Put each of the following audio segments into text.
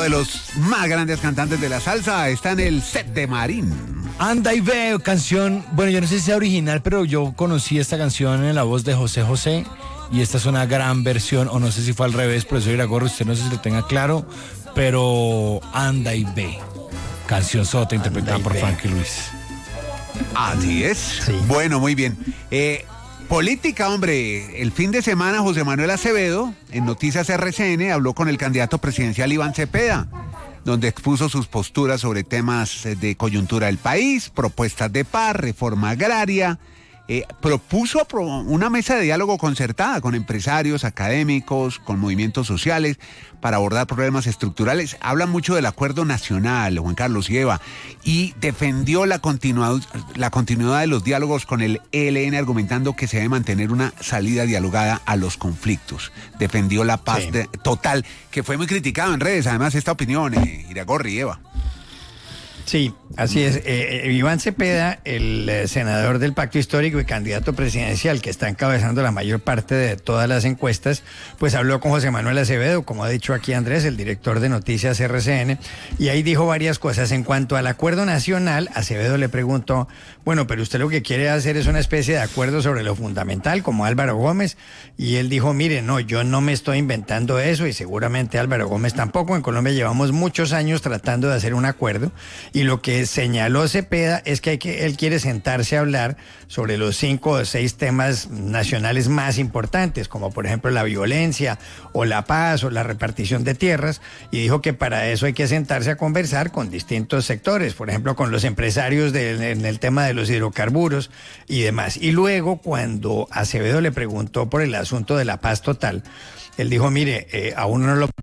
Uno de los más grandes cantantes de la salsa está en el set de Marín. Anda y veo, canción, bueno, yo no sé si sea original, pero yo conocí esta canción en la voz de José José, y esta es una gran versión, o no sé si fue al revés, profesor Iragorri, usted no sé si lo tenga claro, pero Anda y ve, canción sota interpretada por Frankie Luis. Así es. Sí. Bueno, muy bien. Política, hombre. El fin de semana José Manuel Acevedo, en Noticias RCN, habló con el candidato presidencial Iván Cepeda, donde expuso sus posturas sobre temas de coyuntura del país, propuestas de paz, reforma agraria. Propuso una mesa de diálogo concertada con empresarios, académicos, con movimientos sociales para abordar problemas estructurales. Habla mucho del acuerdo nacional, Juan Carlos y Eva, y defendió la continuidad de los diálogos con el ELN, argumentando que se debe mantener una salida dialogada a los conflictos. Defendió la paz total, que fue muy criticado en redes, además, esta opinión, Iragorri y Eva. Sí, así es. Iván Cepeda, el senador del Pacto Histórico y candidato presidencial que está encabezando la mayor parte de todas las encuestas, pues habló con José Manuel Acevedo, como ha dicho aquí Andrés, el director de Noticias RCN, y ahí dijo varias cosas. En cuanto al acuerdo nacional, Acevedo le preguntó, bueno, pero usted lo que quiere hacer es una especie de acuerdo sobre lo fundamental, como Álvaro Gómez, y él dijo, mire, no, yo no me estoy inventando eso, y seguramente Álvaro Gómez tampoco. En Colombia llevamos muchos años tratando de hacer un acuerdo, y lo que señaló Cepeda es que él quiere sentarse a hablar sobre los 5 o 6 temas nacionales más importantes, como por ejemplo la violencia o la paz o la repartición de tierras, y dijo que para eso hay que sentarse a conversar con distintos sectores, por ejemplo con los empresarios en el tema de los hidrocarburos y demás. Y luego, cuando Acevedo le preguntó por el asunto de la paz total, él dijo, mire, a uno no lo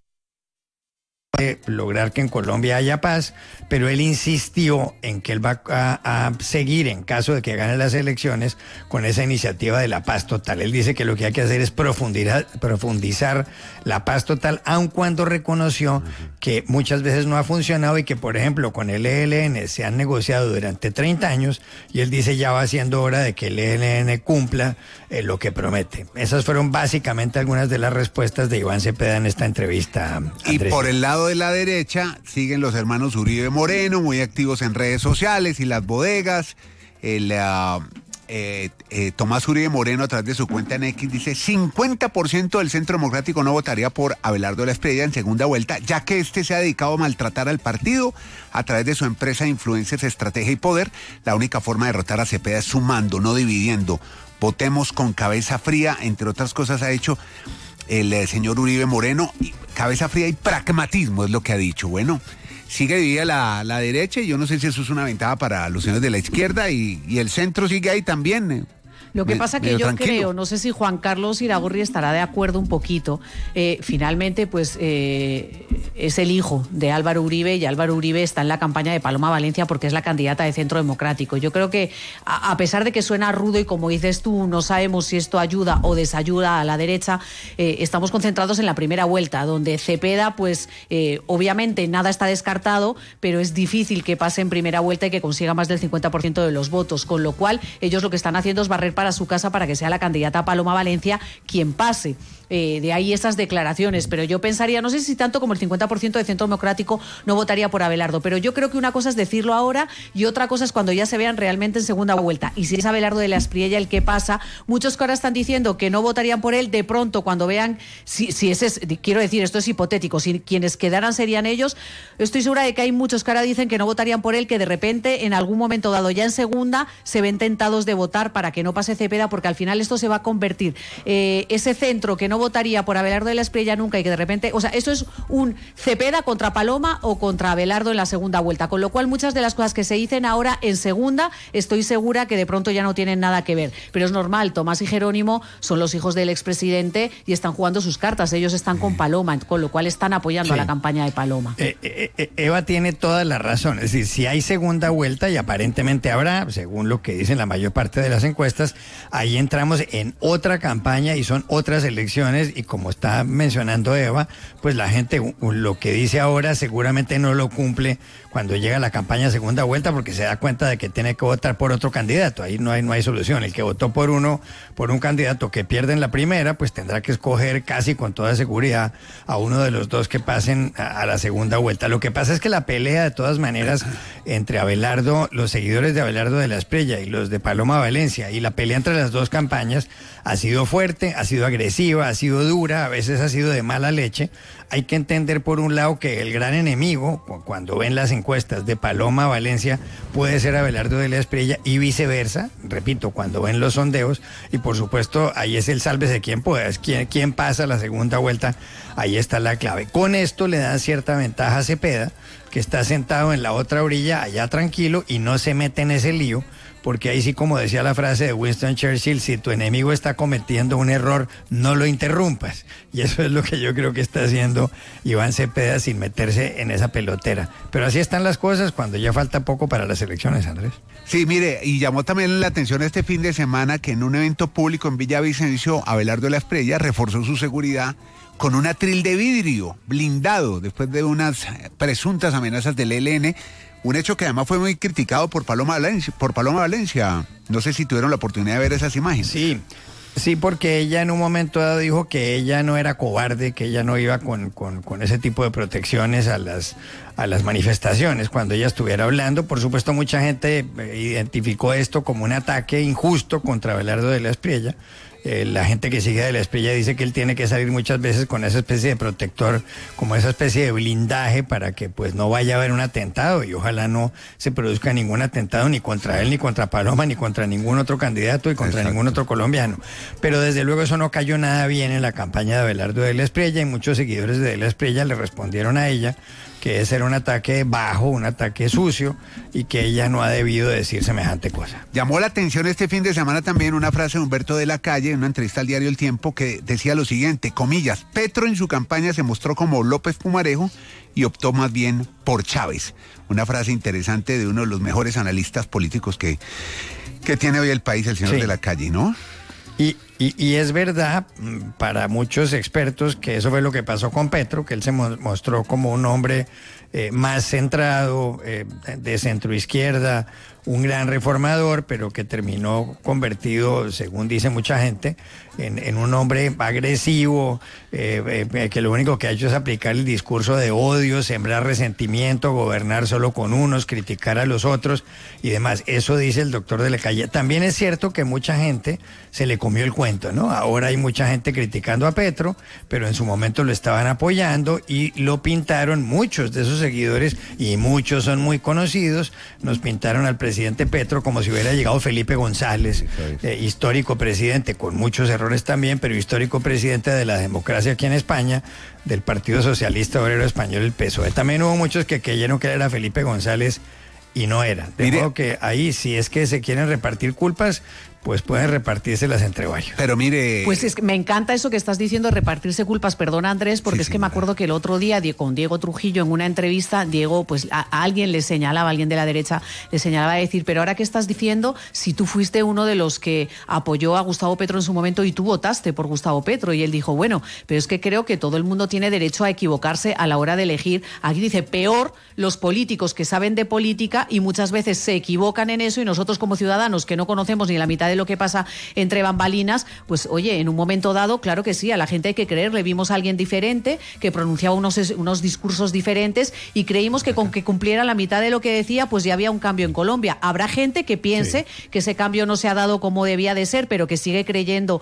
lograr que en Colombia haya paz, pero él insistió en que él va a seguir, en caso de que gane las elecciones, con esa iniciativa de la paz total. Él dice que lo que hay que hacer es profundizar la paz total, aun cuando reconoció que muchas veces no ha funcionado y que, por ejemplo, con el ELN se han negociado durante 30 años, y él dice ya va siendo hora de que el ELN cumpla lo que promete. Esas fueron básicamente algunas de las respuestas de Iván Cepeda en esta entrevista, Andrés. Y por el lado de la derecha siguen los hermanos Uribe Moreno, muy activos en redes sociales y las bodegas. Tomás Uribe Moreno, a través de su cuenta en X, dice 50% del Centro Democrático no votaría por Abelardo de la Espriella en segunda vuelta, ya que este se ha dedicado a maltratar al partido a través de su empresa de influencias, estrategia y poder. La única forma de derrotar a Cepeda es sumando, no dividiendo. Votemos con cabeza fría, entre otras cosas ha hecho el señor Uribe Moreno. Cabeza fría y pragmatismo es lo que ha dicho. Bueno, sigue dividida la derecha, y yo no sé si eso es una ventaja para los señores de la izquierda, y el centro sigue ahí también. Lo que pasa que yo creo, no sé si Juan Carlos Iragorri estará de acuerdo un poquito, finalmente pues es el hijo de Álvaro Uribe, y Álvaro Uribe está en la campaña de Paloma Valencia porque es la candidata de Centro Democrático. Yo creo que a pesar de que suena rudo y, como dices tú, no sabemos si esto ayuda o desayuda a la derecha, estamos concentrados en la primera vuelta, donde Cepeda pues obviamente nada está descartado, pero es difícil que pase en primera vuelta y que consiga más del 50% de los votos, con lo cual ellos lo que están haciendo es barrer para su casa para que sea la candidata Paloma Valencia quien pase. De ahí esas declaraciones, pero yo pensaría, no sé si tanto como el 50% de Centro Democrático no votaría por Abelardo, pero yo creo que una cosa es decirlo ahora y otra cosa es cuando ya se vean realmente en segunda vuelta. Y si es Abelardo de la Espriella el que pasa, muchos que ahora están diciendo que no votarían por él, de pronto cuando vean, si ese es, quiero decir, esto es hipotético, si quienes quedaran serían ellos, estoy segura de que hay muchos que ahora dicen que no votarían por él, que de repente en algún momento dado ya en segunda se ven tentados de votar para que no pase Cepeda, porque al final esto se va a convertir, ese centro que no votaría por Abelardo de la Espriella nunca, y que de repente, o sea, eso es un Cepeda contra Paloma o contra Abelardo en la segunda vuelta, con lo cual muchas de las cosas que se dicen ahora en segunda, estoy segura que de pronto ya no tienen nada que ver, pero es normal. Tomás y Jerónimo son los hijos del expresidente y están jugando sus cartas, ellos están con Paloma, con lo cual están apoyando a la campaña de Paloma. Eva tiene toda la razón, es decir, si hay segunda vuelta, y aparentemente habrá, según lo que dicen la mayor parte de las encuestas, ahí entramos en otra campaña y son otras elecciones. elecciones y como está mencionando Eva, pues la gente lo que dice ahora seguramente no lo cumple cuando llega la campaña segunda vuelta porque se da cuenta de que tiene que votar por otro candidato. Ahí no hay solución. El que votó por un candidato que pierde en la primera, pues tendrá que escoger casi con toda seguridad a uno de los dos que pasen a la segunda vuelta. Lo que pasa es que la pelea de todas maneras entre Abelardo, los seguidores de Abelardo de la Espriella y los de Paloma Valencia, y la pelea entre las dos campañas ha sido fuerte, ha sido agresiva, ha sido dura, a veces ha sido de mala leche. Hay que entender por un lado que el gran enemigo, cuando ven las encuestas de Paloma Valencia, puede ser Abelardo de la Espriella y viceversa, repito, cuando ven los sondeos, y por supuesto ahí es el sálvese quien pueda, es quien pasa la segunda vuelta, ahí está la clave. Con esto le dan cierta ventaja a Cepeda, que está sentado en la otra orilla, allá tranquilo, y no se mete en ese lío, porque ahí sí, como decía la frase de Winston Churchill, si tu enemigo está cometiendo un error, no lo interrumpas. Y eso es lo que yo creo que está haciendo Iván Cepeda sin meterse en esa pelotera. Pero así están las cosas cuando ya falta poco para las elecciones, Andrés. Sí, mire, y llamó también la atención este fin de semana que en un evento público en Villavicencio, Abelardo de la Espriella reforzó su seguridad con un atril de vidrio blindado después de unas presuntas amenazas del ELN. Un hecho que además fue muy criticado por Paloma Valencia. No sé si tuvieron la oportunidad de ver esas imágenes. Sí, porque ella en un momento dado dijo que ella no era cobarde, que ella no iba con ese tipo de protecciones a las manifestaciones cuando ella estuviera hablando. Por supuesto, mucha gente identificó esto como un ataque injusto contra Abelardo de la Espriella. La gente que sigue de la Espriella dice que él tiene que salir muchas veces con esa especie de protector, como esa especie de blindaje para que pues no vaya a haber un atentado, y ojalá no se produzca ningún atentado ni contra él, ni contra Paloma, ni contra ningún otro candidato y contra ningún otro colombiano. Pero desde luego eso no cayó nada bien en la campaña de Abelardo de la Espriella, y muchos seguidores de la Espriella le respondieron a ella que ese era un ataque bajo, un ataque sucio, y que ella no ha debido decir semejante cosa. Llamó la atención este fin de semana también una frase de Humberto de la Calle en una entrevista al diario El Tiempo que decía lo siguiente, comillas, Petro en su campaña se mostró como López Pumarejo y optó más bien por Chávez. Una frase interesante de uno de los mejores analistas políticos que tiene hoy el país, el señor de la Calle, ¿no? Y es verdad para muchos expertos que eso fue lo que pasó con Petro, que él se mostró como un hombre más centrado, de centroizquierda, un gran reformador, pero que terminó convertido, según dice mucha gente, en un hombre agresivo, que lo único que ha hecho es aplicar el discurso de odio, sembrar resentimiento, gobernar solo con unos, criticar a los otros y demás. Eso dice el doctor de la Calle. También es cierto que mucha gente se le comió el cuento, ¿no? Ahora hay mucha gente criticando a Petro, pero en su momento lo estaban apoyando y lo pintaron, muchos de sus seguidores, y muchos son muy conocidos, nos pintaron al presidente Petro como si hubiera llegado Felipe González, histórico presidente, con muchos errores también, pero histórico presidente de la democracia aquí en España, del Partido Socialista Obrero Español, el PSOE. También hubo muchos que creyeron que era Felipe González y no era. De modo que ahí, si es que se quieren repartir culpas, pues pueden repartírselas entre varios. Pero mire... Pues es que me encanta eso que estás diciendo, repartirse culpas. Perdona, Andrés, porque es que me acuerdo que el otro día con Diego Trujillo en una entrevista, Diego, pues a alguien le señalaba, alguien de la derecha le señalaba a decir, pero ahora qué estás diciendo si tú fuiste uno de los que apoyó a Gustavo Petro en su momento y tú votaste por Gustavo Petro. Y él dijo, bueno, pero es que creo que todo el mundo tiene derecho a equivocarse a la hora de elegir. Aquí dice, peor los políticos que saben de política y muchas veces se equivocan en eso, y nosotros como ciudadanos que no conocemos ni la mitad de lo que pasa entre bambalinas, pues oye, en un momento dado, claro que sí, a la gente hay que creerle. Vimos a alguien diferente que pronunciaba unos discursos diferentes y creímos que con que cumpliera la mitad de lo que decía, pues ya había un cambio en Colombia. Habrá gente que piense que ese cambio no se ha dado como debía de ser, pero que sigue creyendo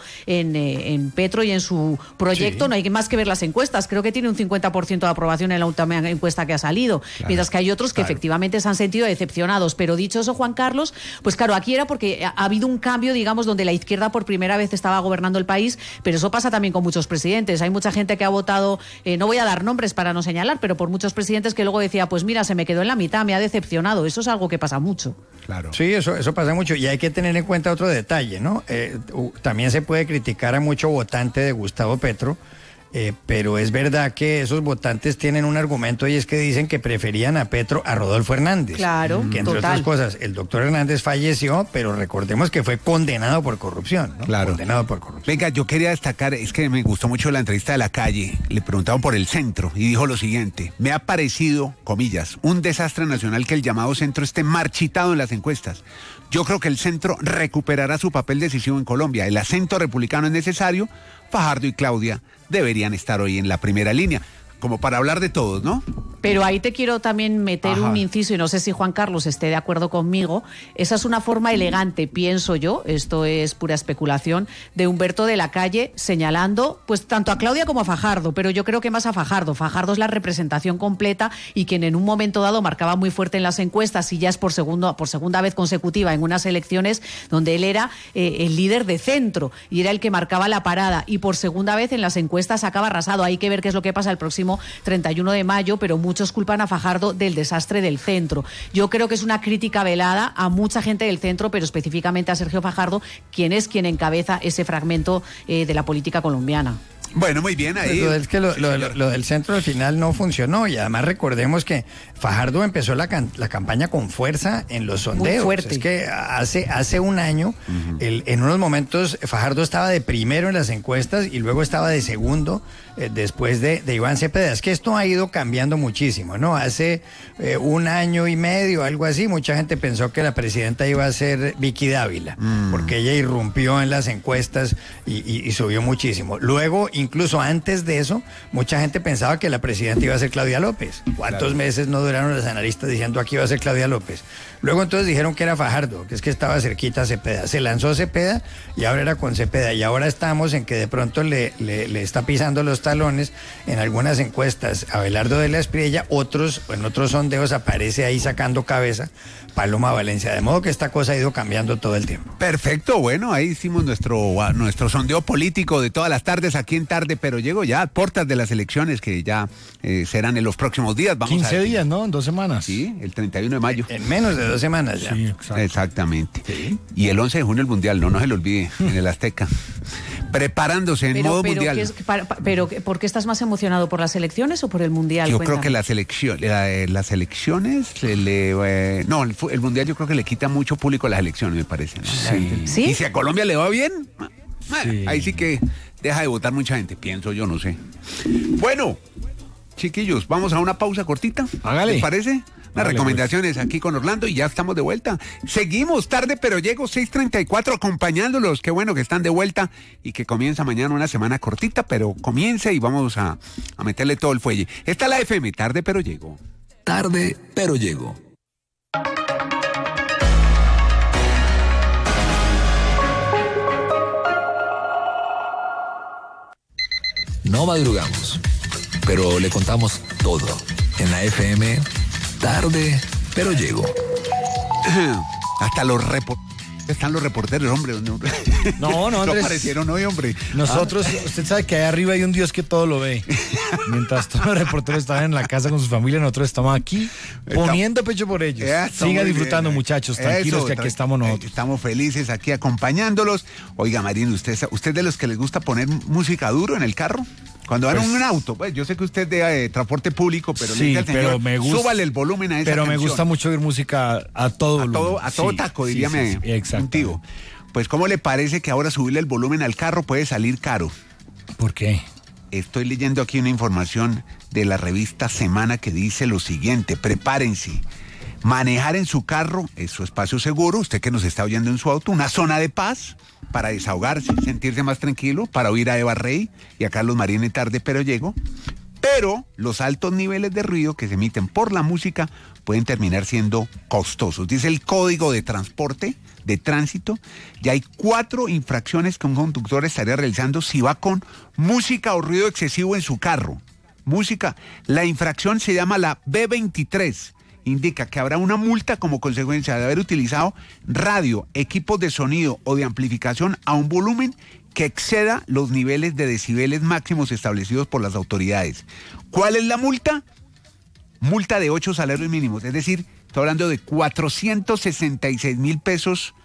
en Petro y en su proyecto. No hay más que ver las encuestas. Creo que tiene un 50% de aprobación en la última encuesta que ha salido, mientras que hay otros que efectivamente se han sentido decepcionados. Pero dicho eso, Juan Carlos, pues claro, aquí era porque ha habido un cambio, digamos, donde la izquierda por primera vez estaba gobernando el país, pero eso pasa también con muchos presidentes. Hay mucha gente que ha votado, no voy a dar nombres para no señalar, pero por muchos presidentes que luego decía, pues mira, se me quedó en la mitad, me ha decepcionado. Eso es algo que pasa mucho. Claro. Sí, eso pasa mucho, y hay que tener en cuenta otro detalle, ¿no? También se puede criticar a mucho votante de Gustavo Petro pero es verdad que esos votantes tienen un argumento y es que dicen que preferían a Petro a Rodolfo Hernández. Claro, que entre otras cosas, el doctor Hernández falleció, pero recordemos que fue condenado por corrupción, ¿no? Claro. Condenado por corrupción. Venga, yo quería destacar, es que me gustó mucho la entrevista de La Calle, le preguntaban por el centro y dijo lo siguiente: me ha parecido, comillas, un desastre nacional que el llamado centro esté marchitado en las encuestas. Yo creo que el centro recuperará su papel decisivo en Colombia. El acento republicano es necesario. Fajardo y Claudia deberían estar hoy en la primera línea, como para hablar de todos, ¿no? Pero ahí te quiero también meter un inciso, y no sé si Juan Carlos esté de acuerdo conmigo. Esa es una forma elegante, pienso yo, esto es pura especulación, de Humberto de la Calle señalando pues tanto a Claudia como a Fajardo, pero yo creo que más a Fajardo. Fajardo es la representación completa y quien en un momento dado marcaba muy fuerte en las encuestas, y ya es por segunda vez consecutiva en unas elecciones donde él era el líder de centro y era el que marcaba la parada, y por segunda vez en las encuestas acaba arrasado. Hay que ver qué es lo que pasa el próximo 31 de mayo, pero muchos culpan a Fajardo del desastre del centro. Yo creo que es una crítica velada a mucha gente del centro, pero específicamente a Sergio Fajardo, quien encabeza ese fragmento de la política colombiana. Bueno, muy bien, ahí. Es que lo del centro al final no funcionó, y además recordemos que Fajardo empezó la campaña con fuerza en los sondeos. Muy fuerte. Es que hace un año, en unos momentos Fajardo estaba de primero en las encuestas y luego estaba de segundo después de Iván Cepeda. Es que esto ha ido cambiando muchísimo, ¿no? Hace un año y medio, algo así, mucha gente pensó que la presidenta iba a ser Vicky Dávila, porque ella irrumpió en las encuestas y subió muchísimo. Luego, incluso antes de eso, mucha gente pensaba que la presidenta iba a ser Claudia López. ¿Cuántos meses no duraron los analistas diciendo aquí iba a ser Claudia López? Luego entonces dijeron que era Fajardo, que es que estaba cerquita a Cepeda. Se lanzó Cepeda y ahora era con Cepeda. Y ahora estamos en que de pronto le está pisando los talones en algunas encuestas Abelardo de la Espriella, en otros sondeos aparece ahí sacando cabeza Paloma Valencia. De modo que esta cosa ha ido cambiando todo el tiempo. Perfecto, bueno, ahí hicimos nuestro sondeo político de todas las tardes aquí en Tarde Pero Llego, ya a puertas de las elecciones que ya serán en los próximos días. Vamos 15 días, ¿no? En 2 semanas. Sí, el 31 de mayo. En menos de 2 semanas ya. Sí, exacto. Exactamente. ¿Sí? Y el 11 de junio el Mundial, no se lo olvide, en el Azteca. Preparándose en modo mundial. Pero ¿por qué estás más emocionado? ¿Por las elecciones o por el Mundial? Yo creo que las elecciones, el Mundial yo creo que le quita mucho público a las elecciones, me parece, ¿no? Sí. ¿Sí? Y si a Colombia le va bien, sí, ahí sí que deja de votar mucha gente, pienso yo, no sé. Bueno, chiquillos, vamos a una pausa cortita. Hágale. ¿Les parece? Las Hágale, recomendaciones aquí con Orlando y ya estamos de vuelta. Seguimos Tarde Pero Llego, 6:34, acompañándolos. Qué bueno que están de vuelta y que comienza mañana una semana cortita, pero comienza y vamos a meterle todo el fuelle. Esta es la FM, Tarde Pero Llego. Tarde Pero Llego. No madrugamos, pero le contamos todo. En la FM, Tarde Pero Llego. Hasta están los reporteros, hombre. No, No Andrés. aparecieron hoy, hombre. Nosotros, usted sabe que ahí arriba hay un Dios que todo lo ve. Mientras todos los reporteros están en la casa con su familia, nosotros estamos aquí poniendo pecho por ellos. Sigan disfrutando, muchachos, tranquilos, que aquí estamos nosotros. Estamos felices aquí acompañándolos. Oiga, Marín, ¿usted de los que les gusta poner música duro en el carro? Cuando van en un auto, pues yo sé que usted es de transporte público, pero sí, le dice al señor, pero me gusta, súbale el volumen a esa pero canción. Me gusta mucho oír música a todo volumen. A todo taco, diríame un tío. Pues, ¿cómo le parece que ahora subirle el volumen al carro puede salir caro? ¿Por qué? Estoy leyendo aquí una información de la revista Semana que dice lo siguiente: prepárense. Manejar en su carro es su espacio seguro, usted que nos está oyendo en su auto, una zona de paz para desahogarse, sentirse más tranquilo, para oír a Eva Rey y a Carlos Marín en Tarde Pero Llego. Pero los altos niveles de ruido que se emiten por la música pueden terminar siendo costosos. Dice el Código de Transporte, de Tránsito, ya hay 4 infracciones que un conductor estaría realizando si va con música o ruido excesivo en su carro. Música. La infracción se llama la B23. Indica que habrá una multa como consecuencia de haber utilizado radio, equipos de sonido o de amplificación a un volumen que exceda los niveles de decibeles máximos establecidos por las autoridades. ¿Cuál es la multa? Multa de 8 salarios mínimos, es decir, estoy hablando de 466,000 pesos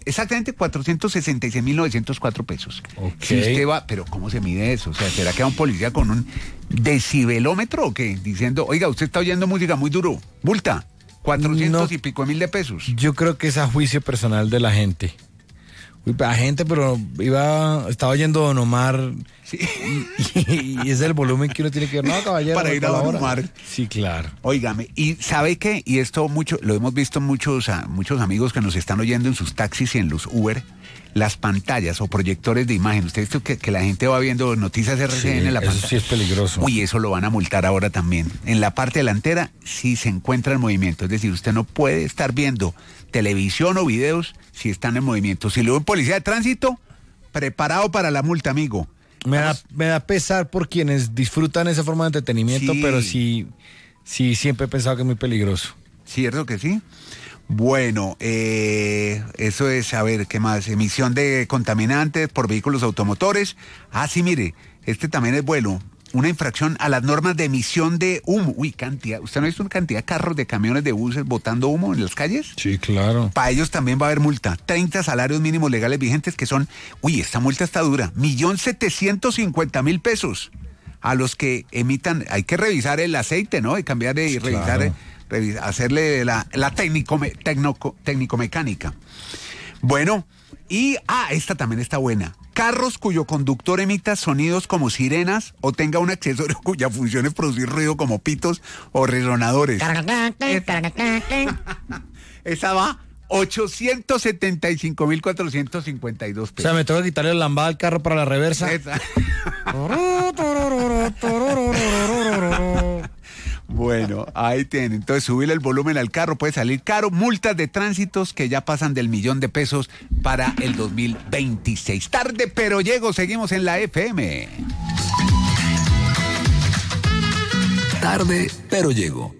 exactamente 466.904 pesos. Ok. Si usted va, pero ¿cómo se mide eso? O sea, ¿será que va un policía con un decibelómetro o qué? Diciendo, oiga, usted está oyendo música muy duro, multa, 400 y pico mil de pesos. Yo creo que es a juicio personal de la gente. Uy, la gente, pero estaba oyendo Don Omar. Sí. Y es el volumen que uno tiene que ver. No, caballero. Para ir a Don Omar. Sí, claro. Óigame, y ¿sabe qué? Y esto lo hemos visto muchos amigos que nos están oyendo en sus taxis y en los Uber, las pantallas o proyectores de imagen. Usted ha visto que la gente va viendo noticias RCN en la pantalla. Eso sí es peligroso. Uy, eso lo van a multar ahora también. En la parte delantera sí se encuentra en movimiento. Es decir, usted no puede estar viendo televisión o videos si están en movimiento. Si lo ve un policía de tránsito, preparado para la multa, amigo. Me da pesar por quienes disfrutan esa forma de entretenimiento, Sí. pero sí, siempre he pensado que es muy peligroso. ¿Cierto que sí? Bueno, eso es, a ver, ¿qué más? Emisión de contaminantes por vehículos automotores. Ah, sí, mire, este también es bueno. Una infracción a las normas de emisión de humo. Uy, cantidad. ¿Usted no ha visto una cantidad de carros, de camiones, de buses botando humo en las calles? Sí, claro. Para ellos también va a haber multa. 30 salarios mínimos legales vigentes que son, esta multa está dura, 1.750.000 pesos. A los que emitan, hay que revisar el aceite, ¿no? Y cambiar y revisar, hacerle la técnico-mecánica. Bueno, y, esta también está buena. Carros cuyo conductor emita sonidos como sirenas o tenga un accesorio cuya función es producir ruido como pitos o resonadores. Esa va 875.452 pesos. O sea, me tengo que quitarle la lambada al carro para la reversa. Bueno, ahí tienen. Entonces, subirle el volumen al carro puede salir caro. Multas de tránsitos que ya pasan del 1.000.000 de pesos para el 2026. Tarde, pero llego. Seguimos en la FM. Tarde, pero llego.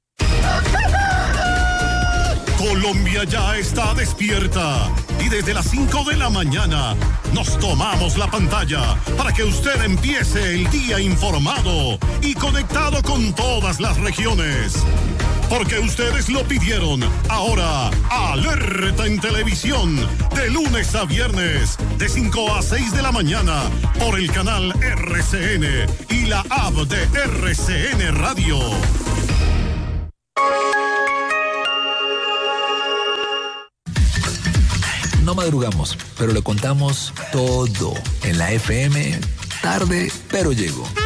Colombia ya está despierta y desde las 5 de la mañana nos tomamos la pantalla para que usted empiece el día informado y conectado con todas las regiones. Porque ustedes lo pidieron. Ahora, Alerta en Televisión, de lunes a viernes, de 5 a 6 de la mañana, por el canal RCN y la app de RCN Radio. No madrugamos, pero le contamos todo en la FM. Tarde, pero llego.